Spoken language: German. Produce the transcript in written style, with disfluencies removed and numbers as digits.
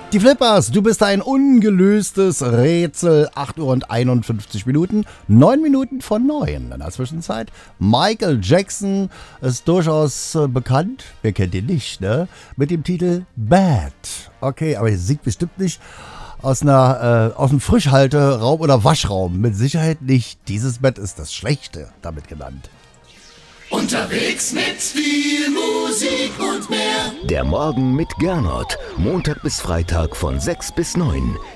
Die Flippers, du bist ein ungelöstes Rätsel. 8 Uhr und 51 Minuten, 9 Minuten von 9. In der Zwischenzeit, Michael Jackson ist durchaus bekannt, wer kennt ihn nicht, ne? Mit dem Titel Bad. Okay, aber er singt bestimmt nicht aus einem Frischhalteraum oder Waschraum. Mit Sicherheit nicht. Dieses Bett ist das Schlechte damit genannt. Unterwegs mit viel Musik und mehr. Der Morgen mit Gernot. Montag bis Freitag von 6 bis 9.